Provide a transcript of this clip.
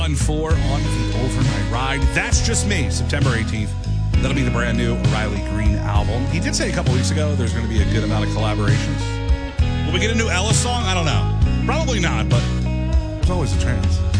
4 on the Overnight Ride. That's Just Me, September 18th. That'll be the brand new Riley Green album. He did say a couple weeks ago there's going to be a good amount of collaborations. Will we get a new Ella song? I don't know. Probably not, but there's always a chance.